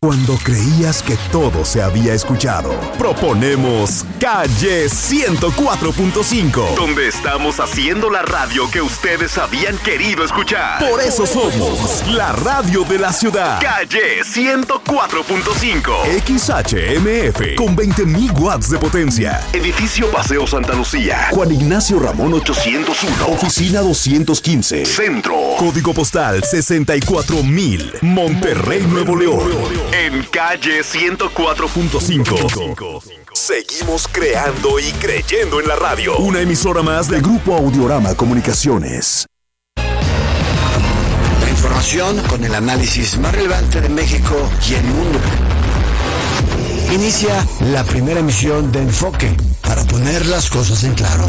Cuando creías que todo se había escuchado, proponemos Calle 104.5, donde estamos haciendo la radio que ustedes habían querido escuchar. Por eso somos la radio de la ciudad. Calle 104.5, XHMF, con 20,000 watts de potencia. Edificio Paseo Santa Lucía, Juan Ignacio Ramón 801, Oficina 215, Centro. Código postal 64,000, Monterrey, Nuevo León. En Calle 104.5. Seguimos creando y creyendo en la radio. Una emisora más del Grupo Audiorama Comunicaciones. La información con el análisis más relevante de México y el mundo. Inicia la primera emisión de Enfoque para poner las cosas en claro.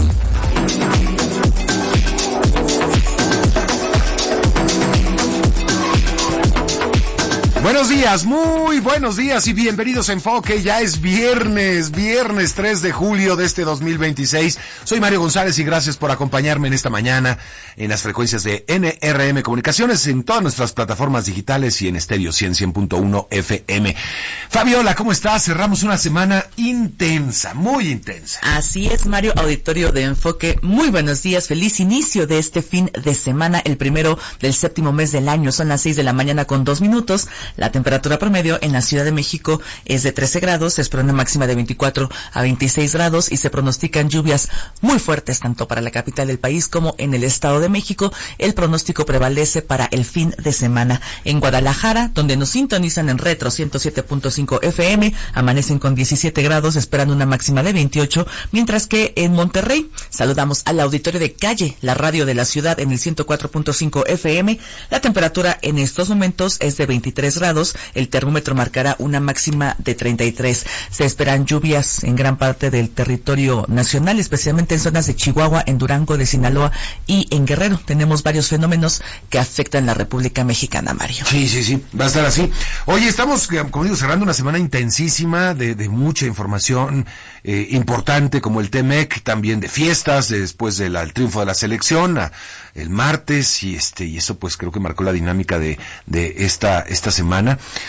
Buenos días, muy buenos días y bienvenidos a Enfoque. Ya es viernes 3 de julio de este 2026. Soy Mario González y gracias por acompañarme en esta mañana en las frecuencias de NRM Comunicaciones, en todas nuestras plataformas digitales y en Estéreo 100.1 FM. Fabiola, ¿cómo estás? Cerramos una semana intensa, muy intensa. Así es, Mario, auditorio de Enfoque. Muy buenos días, feliz inicio de este fin de semana, el primero del séptimo mes del año. Son las 6 de la mañana con 2 minutos. La temperatura promedio en la Ciudad de México es de 13 grados, se espera una máxima de 24 a 26 grados y se pronostican lluvias muy fuertes tanto para la capital del país como en el Estado de México. El pronóstico prevalece para el fin de semana. En Guadalajara, donde nos sintonizan en Retro 107.5 FM, amanecen con 17 grados, esperando una máxima de 28, mientras que en Monterrey saludamos al auditorio de Calle, la radio de la ciudad en el 104.5 FM. La temperatura en estos momentos es de 23 grados, el termómetro marcará una máxima de 33. Se esperan lluvias en gran parte del territorio nacional, especialmente en zonas de Chihuahua, en Durango, de Sinaloa y en Guerrero. Tenemos varios fenómenos que afectan la República Mexicana, Mario. Sí, va a estar así. Oye, estamos, como digo, cerrando una semana intensísima de mucha información importante, como el TEMEC, también de fiestas, después del triunfo de la selección, el martes, y eso pues creo que marcó la dinámica de esta semana,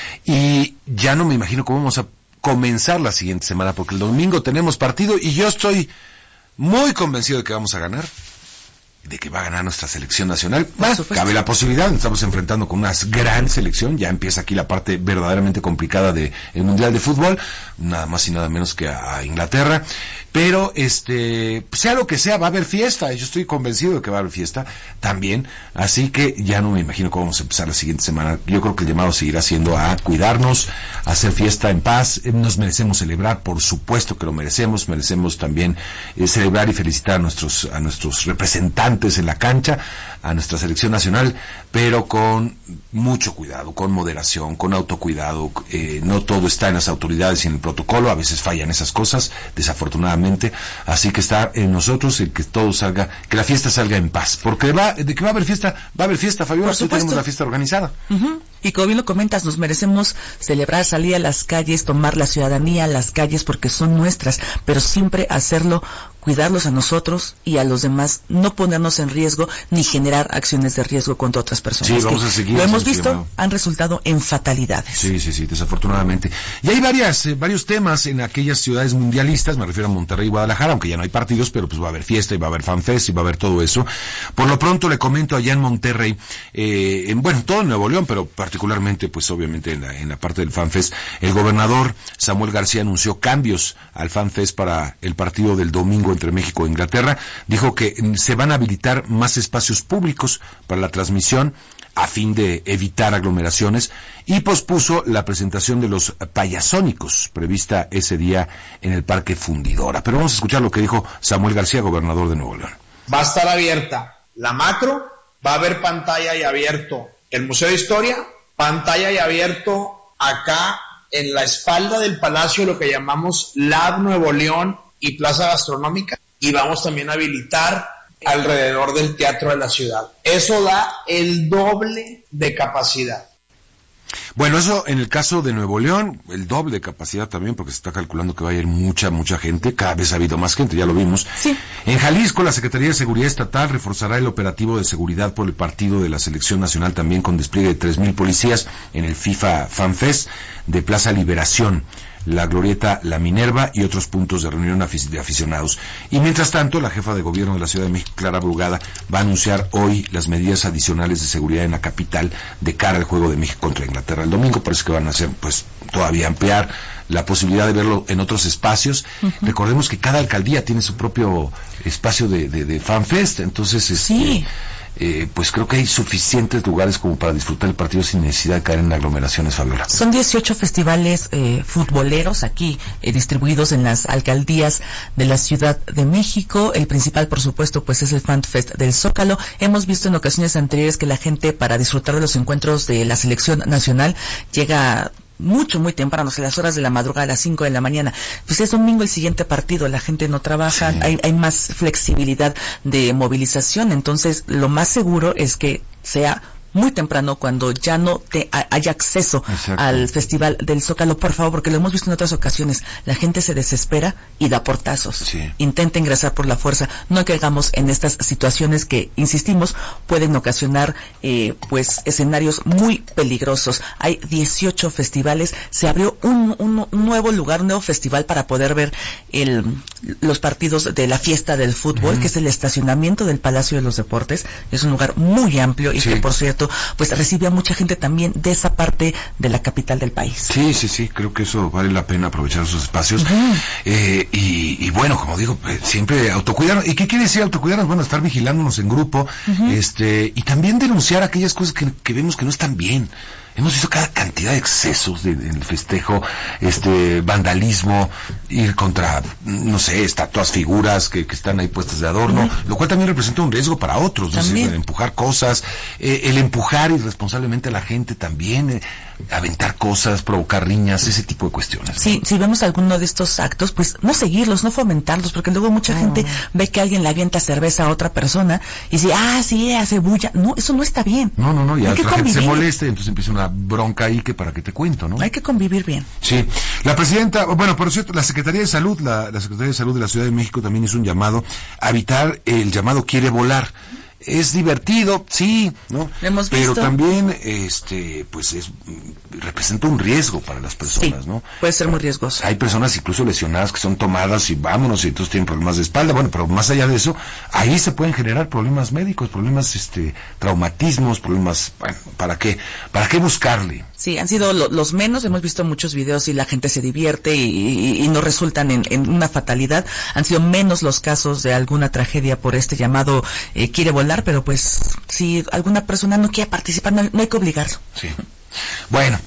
y ya no me imagino cómo vamos a comenzar la siguiente semana, porque el domingo tenemos partido y yo estoy muy convencido de que vamos a ganar, de que va a ganar nuestra selección nacional. Cabe la posibilidad, nos estamos enfrentando con una gran selección, ya empieza aquí la parte verdaderamente complicada del Mundial de Fútbol, nada más y nada menos que a Inglaterra, pero sea lo que sea, va a haber fiesta, yo estoy convencido de que va a haber fiesta también, así que ya no me imagino cómo vamos a empezar la siguiente semana. Yo creo que el llamado seguirá siendo a cuidarnos, a hacer fiesta en paz. Nos merecemos celebrar, por supuesto que lo merecemos también celebrar y felicitar a nuestros representantes en la cancha, a nuestra selección nacional, pero con mucho cuidado, con moderación, con autocuidado. No todo está en las autoridades y en el protocolo, a veces fallan esas cosas, desafortunadamente, así que está en nosotros el que todo salga, que la fiesta salga en paz, porque de que va a haber fiesta, Fabiola, tenemos la fiesta organizada. Uh-huh. Y como bien lo comentas, nos merecemos celebrar, salir a las calles, tomar la ciudadanía a las calles porque son nuestras, pero siempre hacerlo, cuidarlos a nosotros y a los demás, no ponernos en riesgo ni generar acciones de riesgo contra otras personas. Sí, vamos a seguir. Lo hemos visto, han resultado en fatalidades. Sí, desafortunadamente. Y hay varios temas en aquellas ciudades mundialistas, me refiero a Monterrey y Guadalajara, aunque ya no hay partidos, pero pues va a haber fiesta y va a haber fanfest y va a haber todo eso. Por lo pronto le comento allá en Monterrey, todo en Nuevo León, pero particularmente, pues obviamente en la parte del FanFest, el gobernador Samuel García anunció cambios al FanFest para el partido del domingo entre México e Inglaterra. Dijo que se van a habilitar más espacios públicos para la transmisión a fin de evitar aglomeraciones y pospuso la presentación de los payasónicos prevista ese día en el Parque Fundidora. Pero vamos a escuchar lo que dijo Samuel García, gobernador de Nuevo León. Va a estar abierta la macro, va a haber pantalla y abierto el Museo de Historia, pantalla y abierto acá en la espalda del Palacio, lo que llamamos Lab Nuevo León y Plaza Gastronómica, y vamos también a habilitar alrededor del Teatro de la Ciudad. Eso da el doble de capacidad. Bueno, eso en el caso de Nuevo León, el doble de capacidad también, porque se está calculando que va a ir mucha gente, cada vez ha habido más gente, ya lo vimos. Sí. En Jalisco, la Secretaría de Seguridad Estatal reforzará el operativo de seguridad por el partido de la Selección Nacional, también con despliegue de 3,000 policías en el FIFA Fan Fest de Plaza Liberación, la Glorieta La Minerva y otros puntos de reunión de aficionados. Y mientras tanto, la jefa de gobierno de la Ciudad de México, Clara Brugada, va a anunciar hoy las medidas adicionales de seguridad en la capital de cara al juego de México contra Inglaterra el domingo. Parece que van a hacer, pues, todavía ampliar la posibilidad de verlo en otros espacios. Recordemos que cada alcaldía tiene su propio espacio de Fan Fest, entonces sí. Pues creo que hay suficientes lugares como para disfrutar el partido sin necesidad de caer en aglomeraciones, Fabiola. Son 18 festivales futboleros aquí distribuidos en las alcaldías de la Ciudad de México. El principal, por supuesto, pues es el Fan Fest del Zócalo. Hemos visto en ocasiones anteriores que la gente, para disfrutar de los encuentros de la selección nacional, llega muy temprano, a las horas de la madrugada, a las 5 de la mañana. Pues es domingo el siguiente partido, la gente no trabaja, sí. hay más flexibilidad de movilización, entonces lo más seguro es que sea muy temprano cuando ya no haya acceso al Festival del Zócalo, por favor, porque lo hemos visto en otras ocasiones, la gente se desespera y da portazos, sí. Intenta ingresar por la fuerza, no caigamos en estas situaciones que, insistimos, pueden ocasionar pues escenarios muy peligrosos. Hay 18 festivales, se abrió un nuevo lugar, un nuevo festival para poder ver los partidos de la fiesta del fútbol, que es el estacionamiento del Palacio de los Deportes. Es un lugar muy amplio y sí. Que, por cierto, pues recibe a mucha gente también de esa parte de la capital del país. Sí, creo que eso vale la pena aprovechar esos espacios. Y bueno, como digo, siempre autocuidarnos. ¿Y qué quiere decir autocuidarnos? Bueno, estar vigilándonos en grupo, y también denunciar aquellas cosas que vemos que no están bien. Hemos visto cada cantidad de excesos en el festejo, vandalismo, ir contra, no sé, estatuas, figuras que están ahí puestas de adorno, lo cual también representa un riesgo para otros, ¿no? El empujar cosas, el empujar irresponsablemente a la gente también, aventar cosas, provocar riñas, ese tipo de cuestiones, ¿no? Sí, si vemos alguno de estos actos, pues no seguirlos, no fomentarlos, porque luego mucha gente ve que alguien le avienta cerveza a otra persona y dice, sí, hace bulla. No, eso no está bien. No, y a otra gente se molesta y entonces empieza una bronca ahí que para qué te cuento, ¿no? Hay que convivir bien. Sí. La presidenta, bueno, por cierto, la Secretaría de Salud, la Secretaría de Salud de la Ciudad de México también hizo un llamado a evitar el llamado quiere volar. Es divertido, sí, ¿no? Hemos pero visto. También, pues representa un riesgo para las personas, sí, ¿no? Puede ser muy riesgoso. Hay personas incluso lesionadas que son tomadas y vámonos, y entonces tienen problemas de espalda. Bueno, pero más allá de eso, ahí se pueden generar problemas médicos, problemas, traumatismos, problemas, bueno, ¿para qué buscarle? Sí, han sido los menos. Hemos visto muchos videos y la gente se divierte y no resultan en una fatalidad. Han sido menos los casos de alguna tragedia por este llamado quiere volar, pero pues si alguna persona no quiere participar, no hay que obligarlo. Sí. Bueno,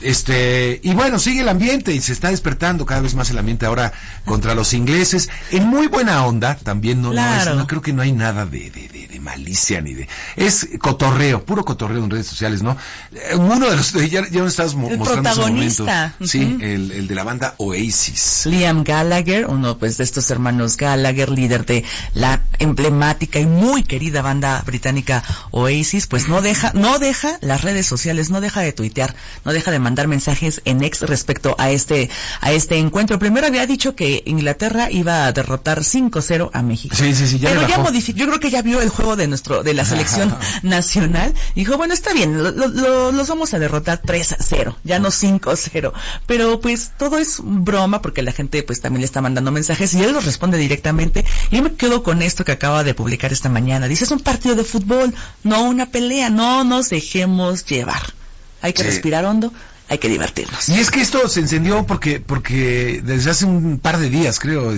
y bueno, sigue el ambiente y se está despertando cada vez más el ambiente ahora contra los ingleses, en muy buena onda también, claro. No creo que no hay nada de malicia ni es cotorreo, puro cotorreo en redes sociales, ¿no? Uno de los, ya nos estás mostrando ese momento. Sí, el de la banda Oasis. Liam Gallagher, uno pues de estos hermanos Gallagher, líder de la emblemática y muy querida banda británica Oasis, pues no deja las redes sociales, no deja de tuitear, no deja de mandar mensajes en X respecto a este encuentro. Primero había dicho que Inglaterra iba a derrotar 5-0 a México. Sí, pero ya modificó. Yo creo que ya vio el juego de la selección nacional. Dijo, bueno, está bien, los vamos a derrotar 3-0, ya no 5-0. Pero pues todo es broma porque la gente pues también le está mandando mensajes y él los responde directamente. Y yo me quedo con esto que acaba de publicar esta mañana. Dice, es un partido de fútbol, no una pelea, no nos dejemos llevar. Hay que respirar hondo, hay que divertirnos. Y es que esto se encendió porque desde hace un par de días, creo,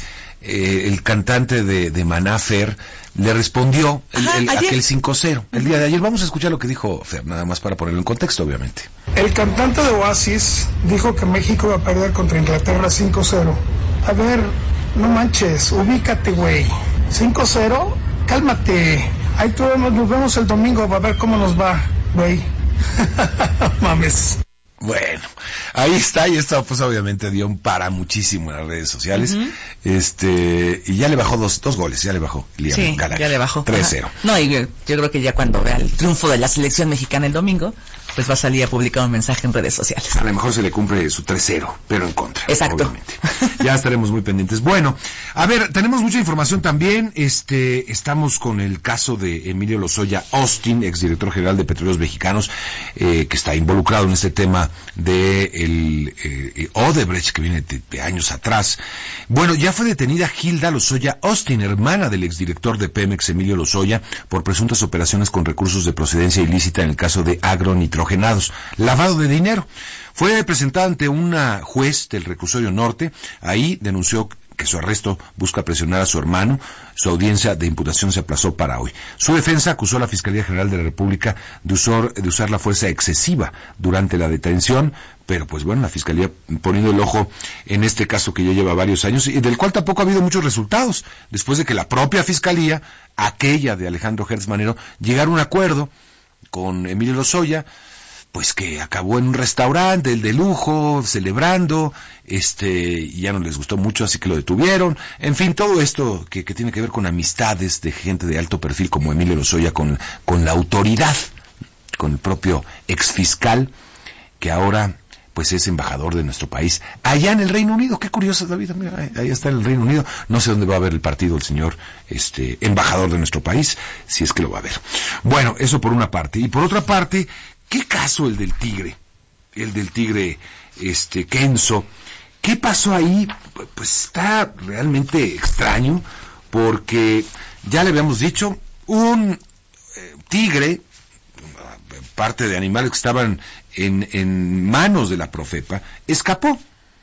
el cantante de Maná, Fer, le respondió aquel 5-0. El día de ayer vamos a escuchar lo que dijo Fer, nada más para ponerlo en contexto, obviamente. El cantante de Oasis dijo que México va a perder contra Inglaterra 5-0. A ver, no manches, ubícate, güey. 5-0, cálmate. Ahí nos vemos el domingo, va a ver cómo nos va, güey. Mames. Bueno, ahí está, y esto pues obviamente dio para muchísimo en las redes sociales. Y ya le bajó dos goles, ya le bajó Liam Gallagher. Ya le bajó 3-0. No, y yo creo que ya cuando vea el triunfo de la selección mexicana el domingo, pues va a salir a publicar un mensaje en redes sociales. A lo mejor se le cumple su 3-0, pero en contra. Exacto. Obviamente. Ya estaremos muy pendientes. Bueno, a ver, tenemos mucha información también. Estamos con el caso de Emilio Lozoya Austin, exdirector general de Petróleos Mexicanos, que está involucrado en este tema de el Odebrecht, que viene de años atrás. Bueno, ya fue detenida Hilda Lozoya Austin, hermana del exdirector de Pemex, Emilio Lozoya, por presuntas operaciones con recursos de procedencia ilícita en el caso de agronitrogenados, lavado de dinero. Fue presentada ante una juez del reclusorio norte. Ahí denunció que su arresto busca presionar a su hermano. Su audiencia de imputación se aplazó para hoy. Su defensa acusó a la Fiscalía General de la República de usar la fuerza excesiva durante la detención, pero pues bueno, la Fiscalía poniendo el ojo en este caso que ya lleva varios años y del cual tampoco ha habido muchos resultados, después de que la propia Fiscalía, aquella de Alejandro Gertz Manero, llegara a un acuerdo con Emilio Lozoya, pues que acabó en un restaurante, el de lujo, celebrando, y ya no les gustó mucho, así que lo detuvieron. En fin, todo esto que tiene que ver con amistades de gente de alto perfil como Emilio Lozoya con la autoridad, con el propio exfiscal, que ahora pues es embajador de nuestro país, allá en el Reino Unido. Qué curioso es la vida, mira, ahí está en el Reino Unido. No sé dónde va a ver el partido el señor embajador de nuestro país, si es que lo va a ver. Bueno, eso por una parte. Y por otra parte, ¿qué caso el del tigre? El del tigre, Kenzo. ¿Qué pasó ahí? Pues está realmente extraño, porque ya le habíamos dicho, un tigre, parte de animales que estaban en manos de la Profepa, escapó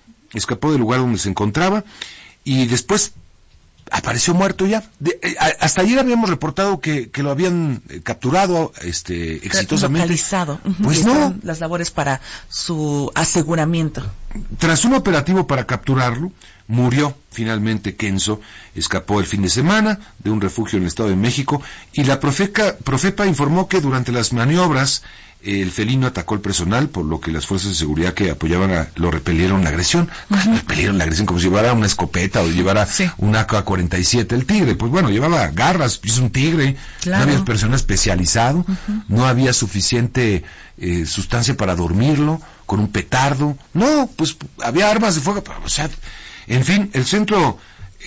del lugar donde se encontraba y después apareció muerto ya. Hasta ayer habíamos reportado que lo habían capturado exitosamente. Localizado. Pues no. Las labores para su aseguramiento. Tras un operativo para capturarlo, murió finalmente Kenzo. Escapó el fin de semana de un refugio en el Estado de México y la Profepa informó que durante las maniobras el felino atacó el personal, por lo que las fuerzas de seguridad que apoyaban lo repelieron la agresión. Repelieron la agresión como si llevara una escopeta o llevara un AK-47. El tigre, pues bueno, llevaba garras, es un tigre. Claro. No había personal especializado, no había suficiente sustancia para dormirlo, con un petardo. No, pues había armas de fuego, o sea, en fin, el centro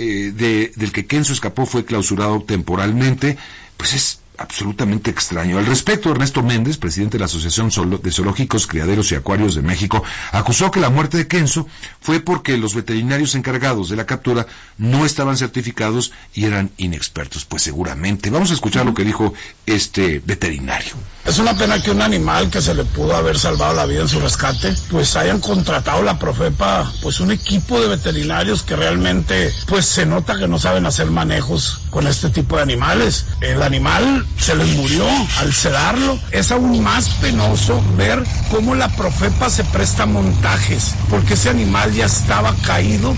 del que Kenzo escapó fue clausurado temporalmente. Pues es absolutamente extraño. Al respecto, Ernesto Méndez, presidente de la Asociación de Zoológicos, Criaderos y Acuarios de México, acusó que la muerte de Kenzo fue porque los veterinarios encargados de la captura no estaban certificados y eran inexpertos. Pues seguramente. Vamos a escuchar lo que dijo este veterinario. Es una pena que un animal que se le pudo haber salvado la vida en su rescate, pues hayan contratado la Profepa, pues un equipo de veterinarios que realmente, pues se nota que no saben hacer manejos con este tipo de animales. El animal se les murió al sedarlo. Es aún más penoso ver cómo la Profepa se presta a montajes, porque ese animal ya estaba caído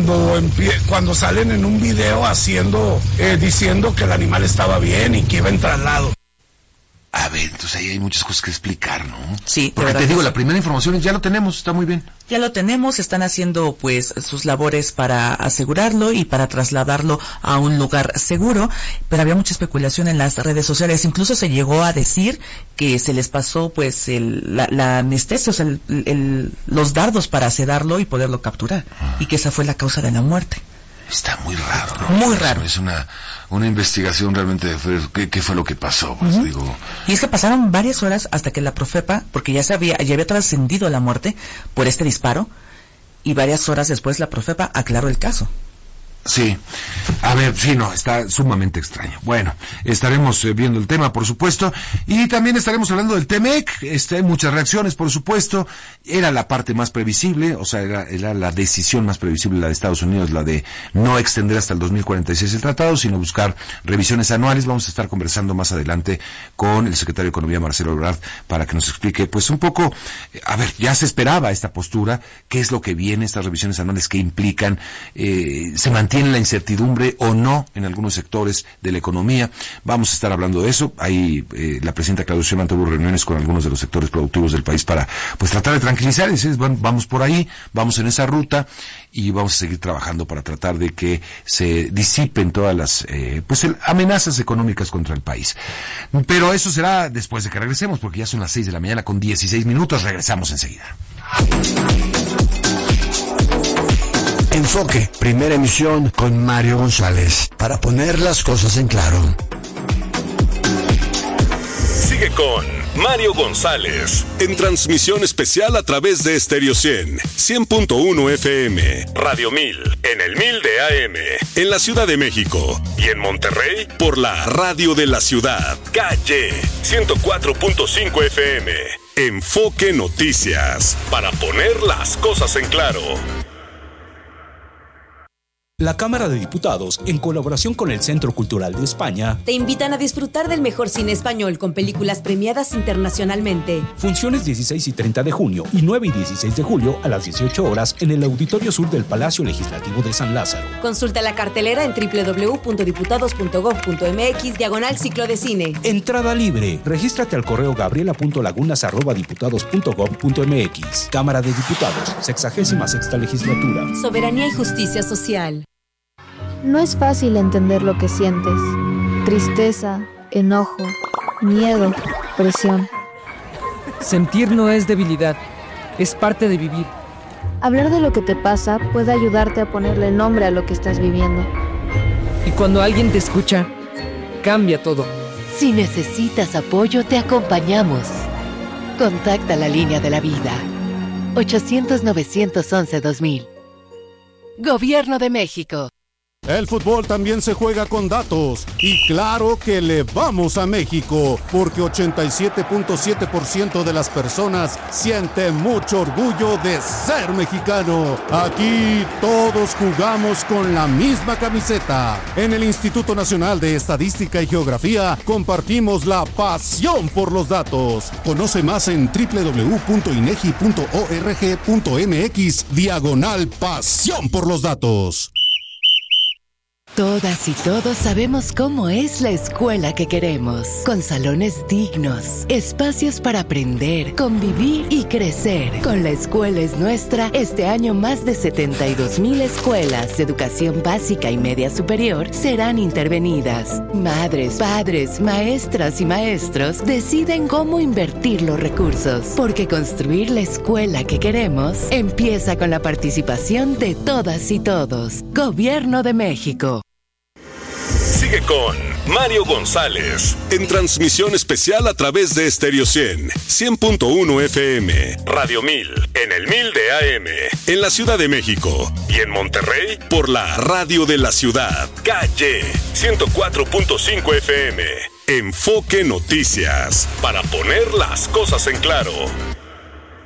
cuando salen en un video diciendo que el animal estaba bien y que iba en traslado. A ver, entonces ahí hay muchas cosas que explicar, ¿no? Sí. Porque te digo, la primera información ya lo tenemos, está muy bien. Ya lo tenemos, están haciendo pues sus labores para asegurarlo y para trasladarlo a un lugar seguro, pero había mucha especulación en las redes sociales, incluso se llegó a decir que se les pasó pues la anestesia, o sea, los dardos para sedarlo y poderlo capturar, y que esa fue la causa de la muerte. Está muy raro, ¿no? Muy raro. Es una investigación realmente de qué fue lo que pasó, pues, digo. Y es que pasaron varias horas hasta que la Profepa, porque ya había trascendido la muerte por este disparo, y varias horas después la Profepa aclaró el caso. Sí, a ver, sí, no, está sumamente extraño. Bueno, estaremos viendo el tema, por supuesto, y también estaremos hablando del TEMEC. Hay muchas reacciones, por supuesto. Era la parte más previsible, o sea, era la decisión más previsible, la de Estados Unidos, la de no extender hasta el 2046 el tratado, sino buscar revisiones anuales. Vamos a estar conversando más adelante con el secretario de Economía, Marcelo Ebrard, para que nos explique, pues, un poco, a ver, ya se esperaba esta postura, qué es lo que viene, estas revisiones anuales, qué implican, se mantiene mantienen la incertidumbre o no en algunos sectores de la economía. Vamos a estar hablando de eso. Ahí la presidenta Claudia Sheinbaum tuvo reuniones con algunos de los sectores productivos del país para pues tratar de tranquilizar y decir, bueno, vamos por ahí, vamos en esa ruta y vamos a seguir trabajando para tratar de que se disipen todas las amenazas económicas contra el país. Pero eso será después de que regresemos, porque ya son las 6 de la mañana con 16 minutos. Regresamos enseguida. Enfoque, primera emisión con Mario González, para poner las cosas en claro. Sigue con Mario González en transmisión especial a través de Stereo 100.1 FM, Radio 1000 en el 1000 de AM, en la Ciudad de México y en Monterrey por la Radio de la Ciudad, Calle 104.5 FM. Enfoque Noticias, para poner las cosas en claro. La Cámara de Diputados, en colaboración con el Centro Cultural de España, te invitan a disfrutar del mejor cine español con películas premiadas internacionalmente. Funciones 16 y 30 de junio y 9 y 16 de julio a las 18 horas en el Auditorio Sur del Palacio Legislativo de San Lázaro. Consulta la cartelera en www.diputados.gov.mx/ciclo de cine. Entrada libre. Regístrate al correo gabriela.lagunas@diputados.gov.mx. Cámara de Diputados, 66ª Legislatura. Soberanía y justicia social. No es fácil entender lo que sientes. Tristeza, enojo, miedo, presión. Sentir no es debilidad, es parte de vivir. Hablar de lo que te pasa puede ayudarte a ponerle nombre a lo que estás viviendo. Y cuando alguien te escucha, cambia todo. Si necesitas apoyo, te acompañamos. Contacta la línea de la vida. 800-911-2000. Gobierno de México. El fútbol también se juega con datos y claro que le vamos a México porque 87.7% de las personas siente mucho orgullo de ser mexicano. Aquí todos jugamos con la misma camiseta. En el Instituto Nacional de Estadística y Geografía compartimos la pasión por los datos. Conoce más en www.inegi.org.mx/pasión por los datos. Todas y todos sabemos cómo es la escuela que queremos, con salones dignos, espacios para aprender, convivir y crecer. Con La Escuela es Nuestra, este año más de 72,000 escuelas de educación básica y media superior serán intervenidas. Madres, padres, maestras y maestros deciden cómo invertir los recursos, porque construir la escuela que queremos empieza con la participación de todas y todos. Gobierno de México. Sigue con Mario González en transmisión especial a través de Stereo 100.1 FM, Radio 1000 en el 1000 de AM, en la Ciudad de México y en Monterrey por la Radio de la Ciudad, Calle 104.5 FM. Enfoque Noticias, para poner las cosas en claro.